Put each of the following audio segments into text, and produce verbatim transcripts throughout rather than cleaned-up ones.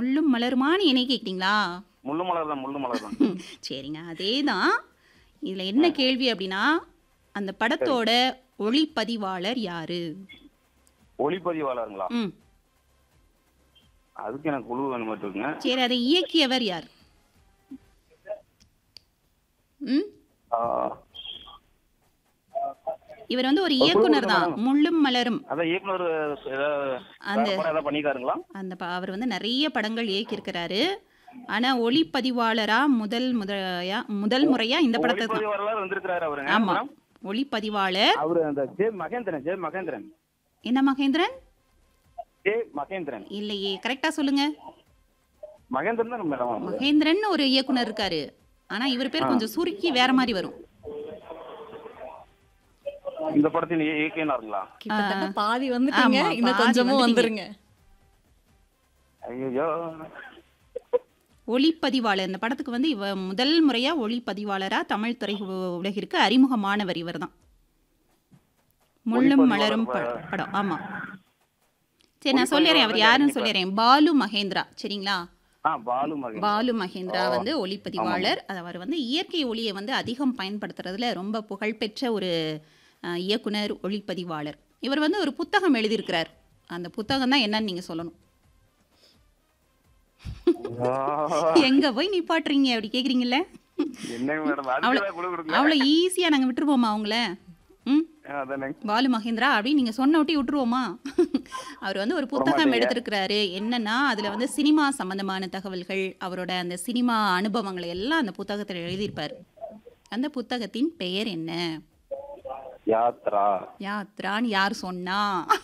முள்ளும் மலருமான்னு என்னை கேக்குறீங்களா? முள்ளு மலர் தான் முள்ளு மலர் தான். சரிங்க, அதேதான். இதுல என்ன கேள்வி அப்படின்னா, அந்த சரி. படத்தோட ஒளிப்பதிவாளர் யாரு? ஒளிப்பதிவாளருங்களா? ம் அதுக்கு எனக்கு குழு வேணும் இருக்குங்க. சரி, அதை இயக்கியவர் யார்? ம் ஆ, இவர் வந்து ஒரு ஒரு குழு இயக்குனர் கொடுங்க தான். மேடம். முள்ளும் மலரும் அதான் இயக்குனர் ஏதாவது அந்த வேற படம் ஏதாவது பண்ணியிருக்காருங்களா? அந்த ப- அவர் வந்து நிறைய படங்கள் இயக்கியிருக்கிறாரு. ஆனா ஒளிப்பதிவாளரா முதல் முறையா முதல் முறையா இந்த படத்தை தான். ஒளிப்பதிவாளர் வந்திருக்கிறாரு அவருங்க ஆமா, மேடம். ஒளிப்பதிவாளர். அவரு அந்த ஜே மகேந்திரன் ஜே மகேந்திரன் என்ன மகேந்திரன்? ஜே மகேந்திரன் இல்லையே, கரெக்டா சொல்லுங்க. மகேந்திரன் தான் மேடம் அவரு. மகேந்திரன் ஒரு இயக்குனர் இருக்காரு. ஆனா இவர் ஆ, பேர் கொஞ்சம் சுருக்கி வேற மாதிரி வரும். இந்த படத்தின் இய- இயக்குனருங்களா? ஆ, கிட்டத்தட்ட பாதி வந்துட்டீங்க, ஆமா, இன்னும் பாதி கொஞ்சமும் வந்துட்டீங்க. வந்துருங்க. ஐயோ, ஒளிப்பதிவாளர் இந்த படத்துக்கு வந்து இவ முதல் முறையா ஒளிப்பதிவாளரா தமிழ் திரை உ- உலகிற்கு அறிமுகமானவர் இவர் தான். முள்ளும் ஒளிப்பதிவாளர் மலரும் ப- ப- படம். ஆமா, சரி நான் சொல்லிடுறேன் அவர் ஒளிப்பதிவாளர் யாருன்னு யாருங்க இப்ப? சொல்லிடுறேன். பாலு மகேந்திரா. சரிங்களா? ஆ பாலு மகேந்திரன். பாலு ஓ, மகேந்திரா வந்து ஆமாம் ஒளிப்பதிவாளர். அது அவர் வந்து இயற்கை ஒளியை வந்து அதிகம் பயன்படுத்துறதுல ரொம்ப புகழ்பெற்ற ஒரு அஹ், இயக்குனர், ஒளிப்பதிவாளர். இவர் வந்து ஒரு புத்தகம் எழுதியிருக்கிறார். அந்த புத்தகம் தான் என்னன்னு நீங்க சொல்லணும். ஆ, எங்க போய் நிப்பாட்டுறீங்க அப்படி கேக்குறீங்கல்ல? என்னங்க மேடம் அதுக்கு அவ்வளோ ஏதாவது குழு கொடுங்க. அவ்வளோ ஈஸியா நாங்க விட்டுருவோமா அவங்கள? ம் அதானே பாலு மகேந்திரா அப்படின்னு நீங்க சொன்ன ஒட்டி விட்டுருவோமா? அவர் வந்து ஒரு விட புத்தகம் மாட்டீங்க. எடுத்திருக்கிறாரு. என்னன்னா அதுல வந்து சினிமா சம்பந்தமான தகவல்கள், அவரோட அந்த சினிமா அனுபவங்களை எல்லாம் அந்த புத்தகத்தில் எழுதியிருப்பார். அந்த புத்தகத்தின் பெயர் என்ன? யாத்ரா. யாத்ரான்னு யார் சொன்னா?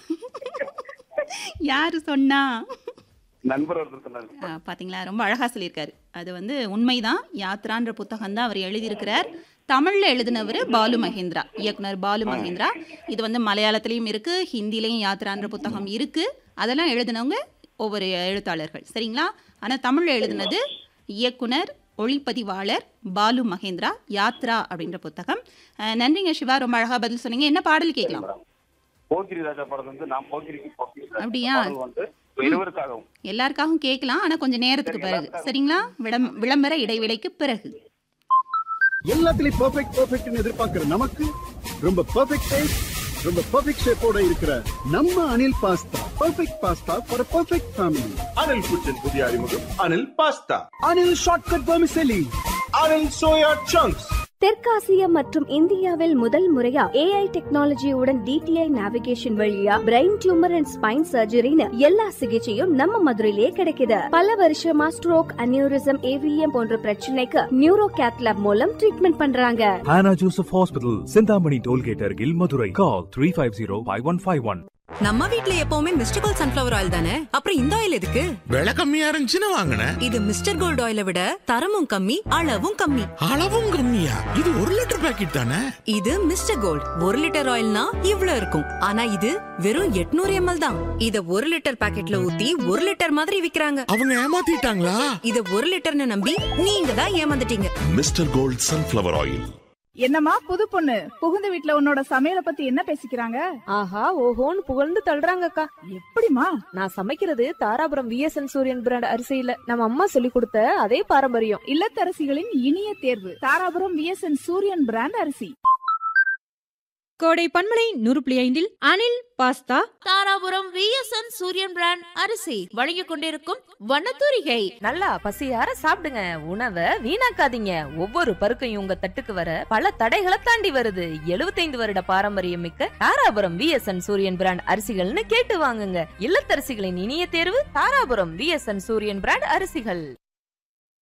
யாரு சொன்னா? நண்பர் ஒருத்தர் சொன்னாரு. ஆ, பாத்தீங்களா, ரொம்ப அழகா சொல்லியிருக்காரு. அது வந்து உண்மைதான். யாத்ரான்ற புத்தகம் தான் அவர் எழுதியிருக்கிறார். தமிழ்ல எழுதினவர் பாலு மகேந்திரா, இயக்குனர் பாலு ம், மகேந்திரா. இது வந்து மலையாளத்திலையும் இருக்கு, ஹிந்திலையும் யாத்ரான்ற புத்தகம் இருக்கு. அதெல்லாம் எழுதினவங்க ஒவ்வொரு எழுத்தாளர்கள். சரிங்களா? ஆனா தமிழ்ல எழுதினது இயக்குனர், ஒளிப்பதிவாளர் பாலு மகேந்திரா. யாத்ரா அப்படின்ற புத்தகம். அஹ், நன்றிங்க சிவா, ரொம்ப அழகா பதில் சொன்னீங்க. என்ன பாடல் சரி கேட்கலாம்? மேடம். போக்கிரி ராஜா படம் வந்து நான் போக்கிரிக்கு போக்கிரி ராஜா. இந்த அப்படியா? பாடல் வந்து இப்ப ம் இருவருக்காகவும். எல்லாருக்காகவும் கேட்கலாம், ஆனா கொஞ்சம் நேரத்துக்கு சரி பிறகு. எல்லாருக்காகவும். சரிங்களா? விளம் விளம்பர இடைவேளைக்கு பிறகு. எல்லாத்துலயும் பெர்ஃபெக்ட் பெர்ஃபெக்ட்னு எதிர்பார்க்கிற நமக்கு ரொம்ப பெர்ஃபெக்ட் டேஸ்ட், ரொம்ப பெர்ஃபெக்ட் ஷேப்போட இருக்கிற நம்ம Anil pasta perfect pasta for perfect family. Anil குச்சின் புதிய அறிமுகம் Anil pasta. Anil shortcut vermicelli. Anil soya chunks. தெற்காசியா மற்றும் இந்தியாவில் முதல் முறையா ஏஐ டெக்னாலஜியுடன் டிடிஐ நேவிகேஷன் வழியா பிரெயின் டியூமர் அண்ட் ஸ்பைன் சர்ஜரின்னு எல்லா சிகிச்சையும் நம்ம மதுரையிலே கிடைக்குது. பல வருஷமா ஸ்ட்ரோக், அனியூரிசம், ஏவிஎம் போன்ற பிரச்சனைக்கு நியூரோ கேத்லாப் மூலம் ட்ரீட்மெண்ட் பண்றாங்க. Hannah Joseph Hospital, Sindhamani Tollgate Argil, Madurai. Call three five zero five one five one. நம்ம வீட்ல எப்பவுமே மிஸ்டர் கோல்ட் சன்ஃபிளவர் ஆயில் தானே, அப்புறம் இந்த ஆயில் எதுக்கு? விலை கம்மியா இருந்துச்சுன்னு வாங்கினேன். இது மிஸ்டர் கோல்ட் ஆயிலை விட தரமும் கம்மி, அளவும் கம்மி. அளவும் கம்மியா? இது ஒரு லிட்டர் பாக்கெட் தானே? இது மிஸ்டர் கோல்ட் ஒரு லிட்டர் ஆயில்னா இவ்ளோ இருக்கும். ஆனா இது வெறும் எட்நூறு எம்எல் தான். இத ஒரு லிட்டர் பாக்கெட்ல ஊத்தி ஒரு லிட்டர் மாதிரி விக்கிறாங்க. அவங்க ஏமாத்திட்டாங்களா? இத ஒரு லிட்டர்னு நம்பி நீங்க தான் ஏமாந்துட்டீங்க. Mister gold sunflower oil. என்னம்மா புது பொண்ணு, புகுந்த வீட்ல உன்னோட சமையலை பத்தி என்ன பேசிக்கிறாங்க? ஆஹா ஓஹோன்னு புகழ்ந்து தள்ளுறாங்கக்கா. எப்படிமா? நான் சமைக்கிறது தாராபுரம் விஎஸ்என் சூரியன் பிராண்ட் அரிசியில நம்ம அம்மா சொல்லி கொடுத்த அதே பாரம்பரியம். இல்லத்தரசிகளின் இனிய தேர்வு தாராபுரம் விஎஸ்என் சூரியன் பிராண்ட் அரிசி. கோடை பன்மலை நூறு புள்ளி ஐந்தில் அனில் பாஸ்தா, தாராபுரம் விஎஸ்என் சூரியன் பிராண்ட் அரிசி வழங்கிக் கொண்டிருக்கும் வண்ணத்தூரிகை. நல்லா பசியார சாப்பிடுங்க, உணவை வீணாக்காதீங்க. ஒவ்வொரு பருக்கையும் உங்க தட்டுக்கு வர பல தடைகளை தாண்டி வருது. எழுபத்தைந்து வருட பாரம்பரியம் மிக்க தாராபுரம் விஎஸ்என் சூரியன் பிராண்ட் அரிசிகள்னு கேட்டு வாங்குங்க. இல்லத்தரசிகளின் இனிய தேர்வு தாராபுரம் விஎஸ்என் சூரியன் பிராண்ட் அரிசிகள்.